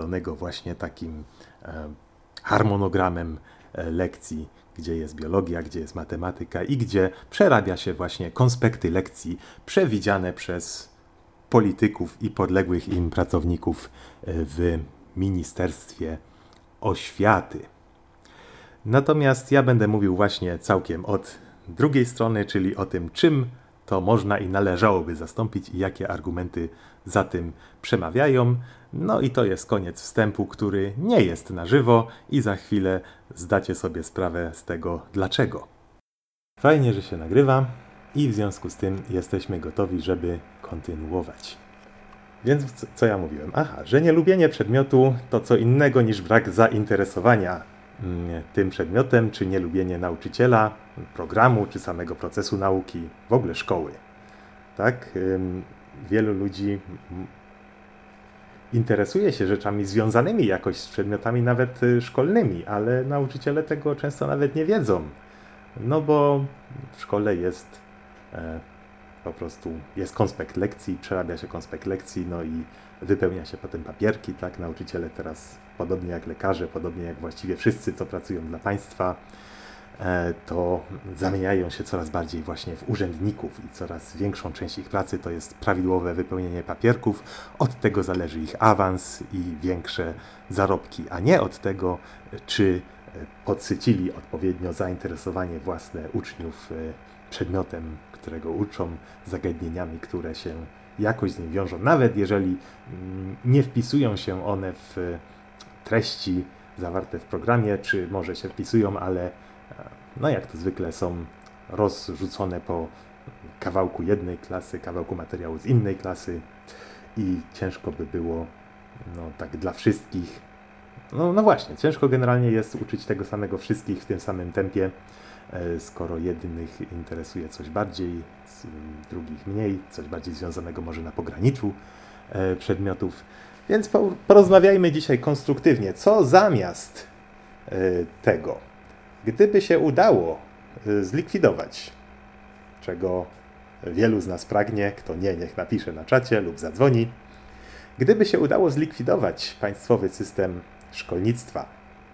prowadzonego właśnie takim harmonogramem lekcji, gdzie jest biologia, gdzie jest matematyka i gdzie przerabia się właśnie konspekty lekcji przewidziane przez polityków i podległych im pracowników w Ministerstwie Oświaty. Natomiast ja będę mówił właśnie całkiem od drugiej strony, czyli o tym, czym to można i należałoby zastąpić i jakie argumenty za tym przemawiają. No i to jest koniec wstępu, który nie jest na żywo i za chwilę zdacie sobie sprawę z tego dlaczego. Fajnie, że się nagrywa i w związku z tym jesteśmy gotowi, żeby kontynuować. Więc co ja mówiłem? Aha, że nielubienie przedmiotu to co innego niż brak zainteresowania tym przedmiotem, czy nielubienie nauczyciela, programu, czy samego procesu nauki, w ogóle szkoły. Tak? Wielu ludzi interesuje się rzeczami związanymi jakoś z przedmiotami nawet szkolnymi, ale nauczyciele tego często nawet nie wiedzą. No bo w szkole jest po prostu jest konspekt lekcji, przerabia się konspekt lekcji, no i wypełnia się potem papierki, tak? Nauczyciele teraz, podobnie jak lekarze, podobnie jak właściwie wszyscy, co pracują dla państwa, to zamieniają się coraz bardziej właśnie w urzędników i coraz większą część ich pracy to jest prawidłowe wypełnienie papierków. Od tego zależy ich awans i większe zarobki, a nie od tego, czy podsycili odpowiednio zainteresowanie własne uczniów przedmiotem, którego uczą, zagadnieniami, które się jakoś z nim wiążą. Nawet jeżeli nie wpisują się one w treści zawarte w programie, czy może się wpisują, ale no jak to zwykle są rozrzucone po kawałku jednej klasy, kawałku materiału z innej klasy i ciężko by było tak dla wszystkich. No właśnie, ciężko generalnie jest uczyć tego samego wszystkich w tym samym tempie, skoro jednych interesuje coś bardziej, drugich mniej, coś bardziej związanego może na pograniczu przedmiotów. Więc porozmawiajmy dzisiaj konstruktywnie, co zamiast tego, gdyby się udało zlikwidować, czego wielu z nas pragnie, kto nie, niech napisze na czacie lub zadzwoni, gdyby się udało zlikwidować państwowy system szkolnictwa,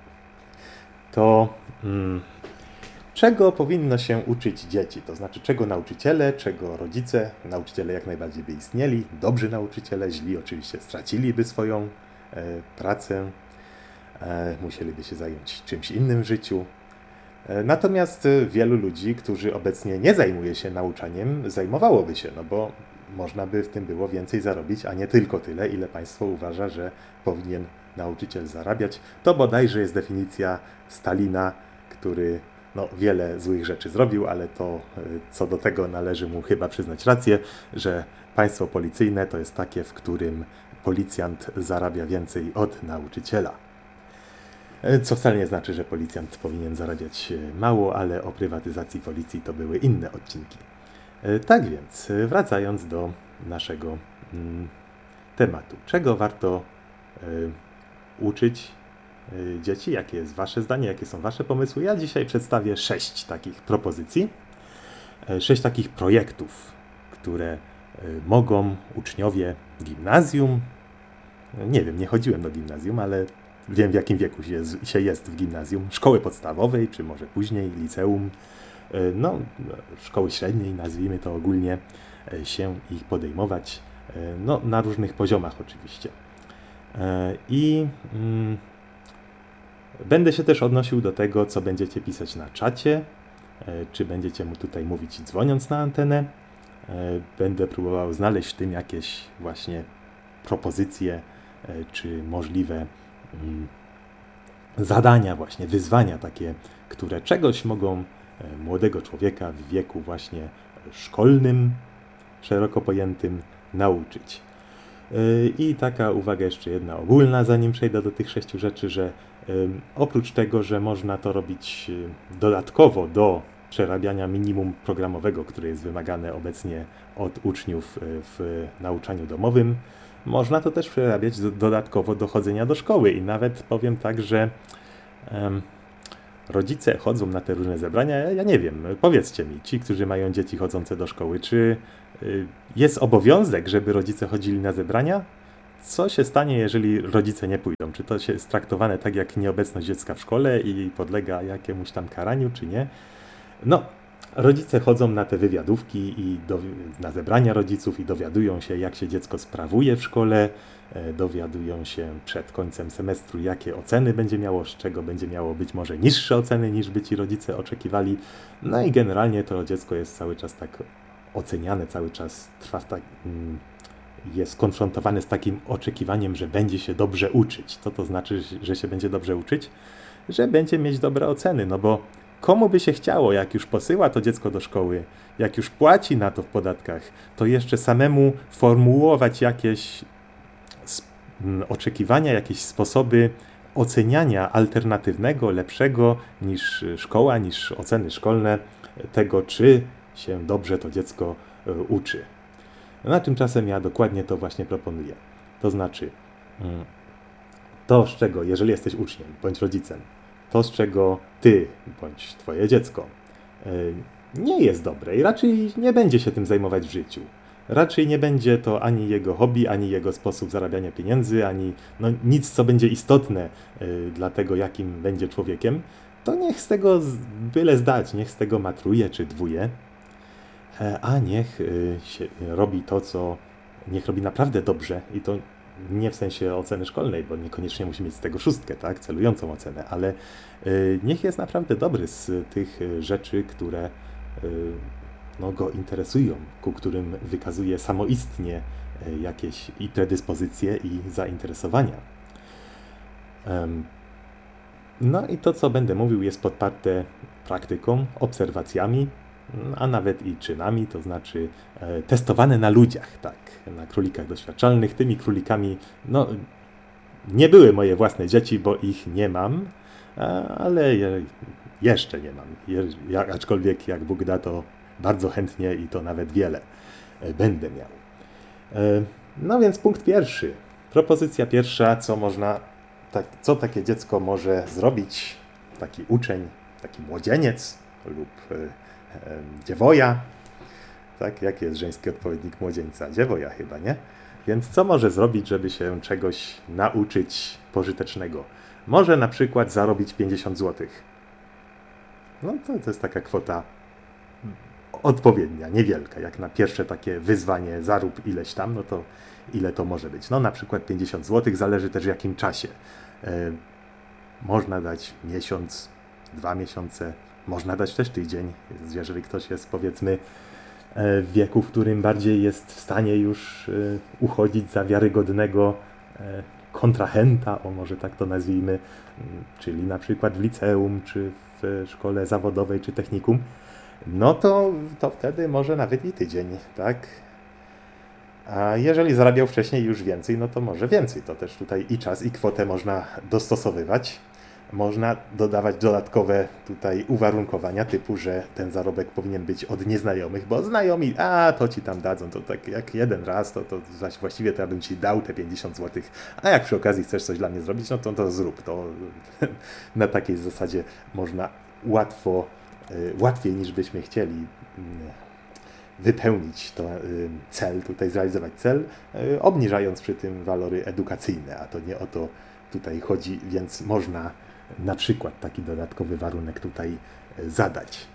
to czego powinno się uczyć dzieci? To znaczy, czego nauczyciele, czego rodzice? Nauczyciele jak najbardziej by istnieli, dobrzy nauczyciele, źli oczywiście straciliby swoją pracę, musieliby się zająć czymś innym w życiu. Natomiast wielu ludzi, którzy obecnie nie zajmuje się nauczaniem, zajmowałoby się, no bo można by w tym było więcej zarobić, a nie tylko tyle, ile państwo uważa, że powinien nauczyciel zarabiać. To bodajże jest definicja Stalina, który wiele złych rzeczy zrobił, ale to co do tego należy mu chyba przyznać rację, że państwo policyjne to jest takie, w którym policjant zarabia więcej od nauczyciela. Co wcale nie znaczy, że policjant powinien zarabiać mało, ale o prywatyzacji policji to były inne odcinki. Tak więc, wracając do naszego tematu. Czego warto uczyć dzieci? Jakie jest wasze zdanie? Jakie są wasze pomysły? Ja dzisiaj przedstawię 6 takich propozycji, 6 takich projektów, które mogą uczniowie gimnazjum, nie wiem, nie chodziłem do gimnazjum, ale wiem w jakim wieku się jest w gimnazjum, szkoły podstawowej, czy może później liceum, szkoły średniej, nazwijmy to ogólnie, się ich podejmować, na różnych poziomach oczywiście. I będę się też odnosił do tego, co będziecie pisać na czacie, czy będziecie mu tutaj mówić dzwoniąc na antenę. Będę próbował znaleźć w tym jakieś właśnie propozycje, czy możliwe zadania, właśnie wyzwania takie, które czegoś mogą młodego człowieka w wieku właśnie szkolnym, szeroko pojętym, nauczyć. I taka uwaga jeszcze jedna ogólna, zanim przejdę do tych 6 rzeczy, że oprócz tego, że można to robić dodatkowo do przerabiania minimum programowego, które jest wymagane obecnie od uczniów w nauczaniu domowym, można to też przerabiać dodatkowo do chodzenia do szkoły i nawet powiem tak, że rodzice chodzą na te różne zebrania, ja nie wiem, powiedzcie mi, ci, którzy mają dzieci chodzące do szkoły, czy jest obowiązek, żeby rodzice chodzili na zebrania? co się stanie, jeżeli rodzice nie pójdą? Czy to się jest traktowane tak jak nieobecność dziecka w szkole i podlega jakiemuś tam karaniu, czy nie? No, rodzice chodzą na te wywiadówki i na zebrania rodziców i dowiadują się, jak się dziecko sprawuje w szkole, dowiadują się przed końcem semestru, jakie oceny będzie miało, z czego będzie miało być może niższe oceny, niż by ci rodzice oczekiwali. No i generalnie to dziecko jest cały czas tak oceniane, cały czas trwa jest skonfrontowany z takim oczekiwaniem, że będzie się dobrze uczyć. Co to znaczy, że się będzie dobrze uczyć? Że będzie mieć dobre oceny, no bo komu by się chciało, jak już posyła to dziecko do szkoły, jak już płaci na to w podatkach, to jeszcze samemu formułować jakieś oczekiwania, jakieś sposoby oceniania alternatywnego, lepszego niż szkoła, niż oceny szkolne, tego, czy się dobrze to dziecko uczy. No, tymczasem ja dokładnie to właśnie proponuję. To znaczy, to z czego, jeżeli jesteś uczniem bądź rodzicem, to z czego ty bądź twoje dziecko nie jest dobre i raczej nie będzie się tym zajmować w życiu. Raczej nie będzie to ani jego hobby, ani jego sposób zarabiania pieniędzy, ani nic, co będzie istotne dla tego, jakim będzie człowiekiem, to niech z tego byle zdać, niech z tego matruje czy dwuje, a niech się robi to, co niech robi naprawdę dobrze i to nie w sensie oceny szkolnej, bo niekoniecznie musi mieć z tego 6, tak, celującą ocenę, ale niech jest naprawdę dobry z tych rzeczy, które go interesują, ku którym wykazuje samoistnie jakieś i predyspozycje i zainteresowania. No i to, co będę mówił, jest podparte praktyką, obserwacjami, a nawet i czynami, to znaczy testowane na ludziach, tak, na królikach doświadczalnych. Tymi królikami, nie były moje własne dzieci, bo ich nie mam, ale jeszcze nie mam, aczkolwiek jak Bóg da, to bardzo chętnie i to nawet wiele będę miał. No więc punkt pierwszy, propozycja pierwsza, co takie dziecko może zrobić, taki uczeń, taki młodzieniec lub dziewoja, tak, jaki jest żeński odpowiednik młodzieńca? Dziewoja chyba, nie? Więc co może zrobić, żeby się czegoś nauczyć pożytecznego? Może na przykład zarobić 50 zł. No to jest taka kwota odpowiednia, niewielka. Jak na pierwsze takie wyzwanie zarób ileś tam, no to ile to może być? No na przykład 50 zł, zależy też w jakim czasie. Można dać miesiąc, 2 miesiące, można dać też tydzień, jeżeli ktoś jest powiedzmy w wieku, w którym bardziej jest w stanie już uchodzić za wiarygodnego kontrahenta, może tak to nazwijmy, czyli na przykład w liceum, czy w szkole zawodowej, czy technikum, no to wtedy może nawet i tydzień, tak? A jeżeli zarabiał wcześniej już więcej, no to może więcej. To też tutaj i czas, i kwotę można dostosowywać. Można dodawać dodatkowe tutaj uwarunkowania typu, że ten zarobek powinien być od nieznajomych, bo znajomi, to ci tam dadzą, to tak jak jeden raz, to właściwie to ja bym ci dał te 50 zł, a jak przy okazji chcesz coś dla mnie zrobić, no to zrób. To na takiej zasadzie można łatwiej niż byśmy chcieli wypełnić to cel, tutaj zrealizować cel, obniżając przy tym walory edukacyjne, a to nie o to tutaj chodzi, więc można na przykład taki dodatkowy warunek tutaj zadać.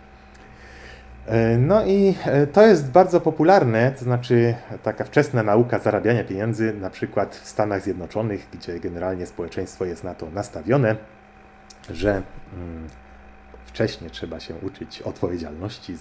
No i to jest bardzo popularne, to znaczy taka wczesna nauka zarabiania pieniędzy, na przykład w Stanach Zjednoczonych, gdzie generalnie społeczeństwo jest na to nastawione, że wcześniej trzeba się uczyć odpowiedzialności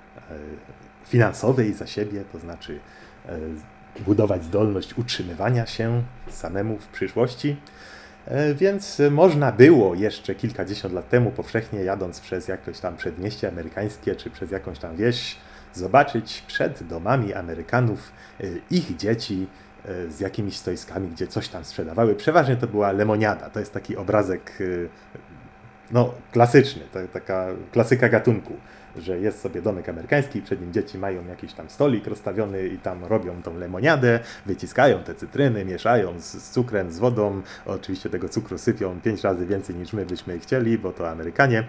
finansowej za siebie, to znaczy budować zdolność utrzymywania się samemu w przyszłości. Więc można było jeszcze kilkadziesiąt lat temu powszechnie jadąc przez jakieś tam przedmieście amerykańskie czy przez jakąś tam wieś zobaczyć przed domami Amerykanów ich dzieci z jakimiś stoiskami, gdzie coś tam sprzedawały. Przeważnie to była lemoniada. To jest taki obrazek klasyczny, taka klasyka gatunku, że jest sobie domek amerykański, przed nim dzieci mają jakiś tam stolik rozstawiony i tam robią tą lemoniadę, wyciskają te cytryny, mieszają z cukrem, z wodą, oczywiście tego cukru sypią 5 razy więcej niż my byśmy chcieli, bo to Amerykanie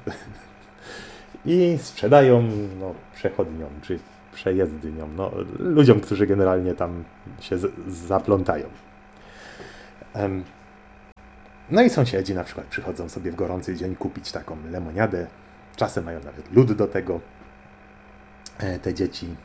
i sprzedają przechodniom czy przejezdniom, ludziom, którzy generalnie tam się zaplątają. No i sąsiedzi na przykład przychodzą sobie w gorący dzień kupić taką lemoniadę. Czasem mają nawet lód do tego, te dzieci.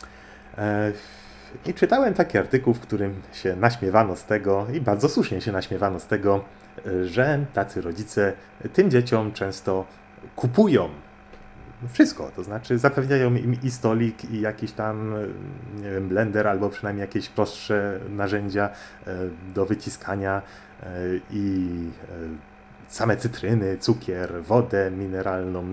I czytałem taki artykuł, w którym się naśmiewano z tego, i bardzo słusznie się naśmiewano z tego, że tacy rodzice tym dzieciom często kupują wszystko, to znaczy zapewniają im i stolik, i jakiś tam, nie wiem, blender, albo przynajmniej jakieś prostsze narzędzia do wyciskania i same cytryny, cukier, wodę mineralną,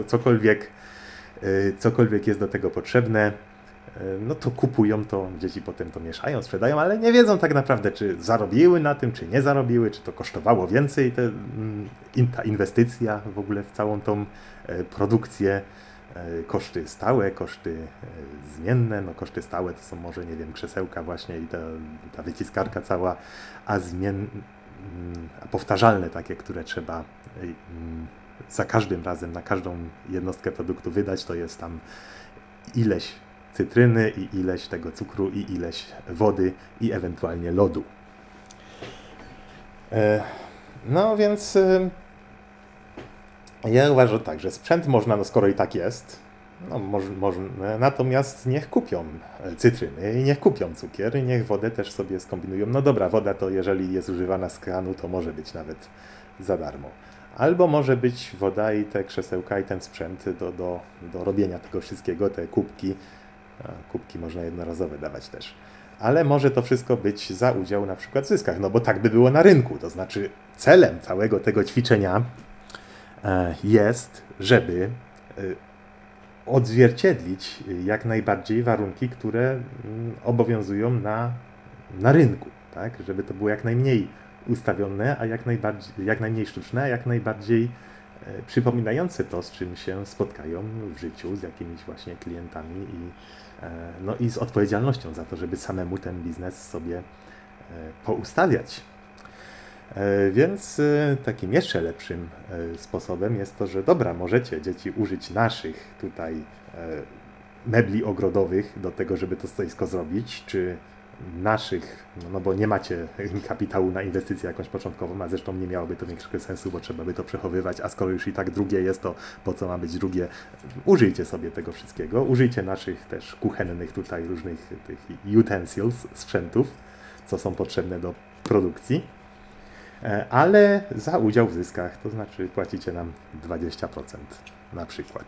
cokolwiek jest do tego potrzebne. No to kupują to, dzieci potem to mieszają, sprzedają, ale nie wiedzą tak naprawdę, czy zarobiły na tym, czy nie zarobiły, czy to kosztowało więcej, ta inwestycja w ogóle w całą tą produkcję, koszty stałe, koszty zmienne. No koszty stałe to są może, nie wiem, krzesełka właśnie i ta wyciskarka cała, a powtarzalne takie, które trzeba za każdym razem, na każdą jednostkę produktu wydać, to jest tam ileś cytryny i ileś tego cukru i ileś wody i ewentualnie lodu. No więc ja uważam tak, że sprzęt można, no skoro i tak jest, no może, natomiast niech kupią cytryny i niech kupią cukier i niech wodę też sobie skombinują. No dobra, woda to jeżeli jest używana z kranu, to może być nawet za darmo. Albo może być woda i te krzesełka i ten sprzęt do robienia tego wszystkiego, te kubki. Kubki można jednorazowe dawać też. Ale może to wszystko być za udział na przykład w zyskach, no bo tak by było na rynku. To znaczy celem całego tego ćwiczenia jest, żeby odzwierciedlić jak najbardziej warunki, które obowiązują na rynku, tak? Żeby to było jak najmniej ustawione, a jak najmniej sztuczne, a jak najbardziej przypominające to, z czym się spotkają w życiu, z jakimiś właśnie klientami i z odpowiedzialnością za to, żeby samemu ten biznes sobie poustawiać. Więc takim jeszcze lepszym sposobem jest to, że dobra, możecie dzieci użyć naszych tutaj mebli ogrodowych do tego, żeby to stoisko zrobić, czy naszych, no bo nie macie kapitału na inwestycję jakąś początkową, a zresztą nie miałoby to większego sensu, bo trzeba by to przechowywać, a skoro już i tak drugie jest, to po co ma być drugie? Użyjcie sobie tego wszystkiego, użyjcie naszych też kuchennych tutaj różnych tych utensils, sprzętów, co są potrzebne do produkcji, ale za udział w zyskach, to znaczy płacicie nam 20% na przykład.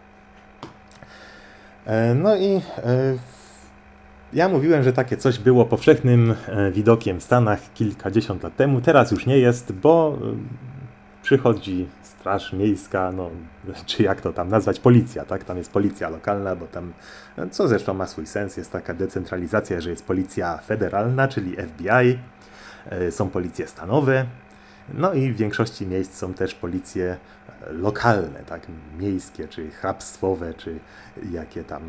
No i ja mówiłem, że takie coś było powszechnym widokiem w Stanach kilkadziesiąt lat temu. Teraz już nie jest, bo przychodzi straż miejska, no czy jak to tam nazwać, policja, tak? Tam jest policja lokalna, bo tam, co zresztą ma swój sens, jest taka decentralizacja, że jest policja federalna, czyli FBI, są policje stanowe, no i w większości miejsc są też policje lokalne, tak? Miejskie, czy hrabstwowe, czy jakie tam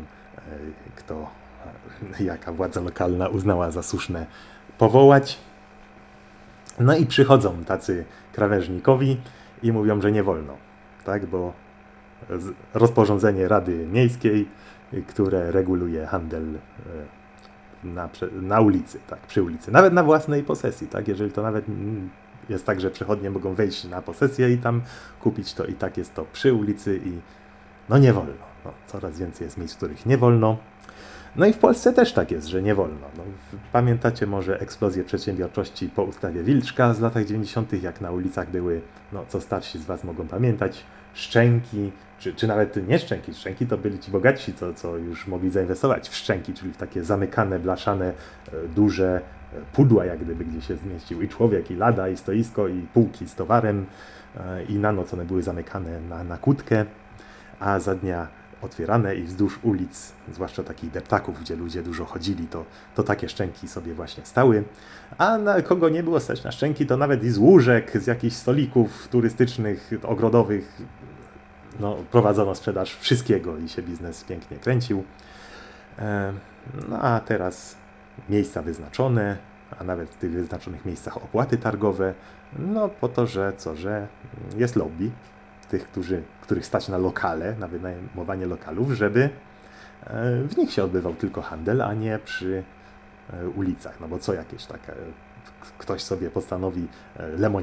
jaka władza lokalna uznała za słuszne powołać. No i przychodzą tacy krawężnikowi i mówią, że nie wolno, tak, bo rozporządzenie Rady Miejskiej, które reguluje handel na ulicy, tak, przy ulicy, nawet na własnej posesji, tak, jeżeli to nawet jest tak, że przechodnie mogą wejść na posesję i tam kupić, to i tak jest to przy ulicy i no nie wolno. No, coraz więcej jest miejsc, w których nie wolno. No i w Polsce też tak jest, że nie wolno. No, pamiętacie może eksplozję przedsiębiorczości po ustawie Wilczka z lat 90., jak na ulicach były, no co starsi z Was mogą pamiętać, szczęki, czy nawet nie szczęki. Szczęki to byli ci bogatsi, co już mogli zainwestować w szczęki, czyli w takie zamykane, blaszane, duże pudła, jak gdyby gdzie się zmieścił i człowiek, i lada, i stoisko, i półki z towarem, i na noc one były zamykane na kłódkę, a za dnia otwierane i wzdłuż ulic, zwłaszcza takich deptaków, gdzie ludzie dużo chodzili, to takie szczęki sobie właśnie stały. A na kogo nie było stać na szczęki, to nawet i z łóżek, z jakichś stolików turystycznych, ogrodowych, no, prowadzono sprzedaż wszystkiego i się biznes pięknie kręcił. No a teraz miejsca wyznaczone, a nawet w tych wyznaczonych miejscach opłaty targowe, no po to, że jest lobby tych, których stać na lokale, na wynajmowanie lokalów, żeby w nich się odbywał tylko handel, a nie przy ulicach. No bo co jakieś takie ktoś sobie postanowi lemoniadę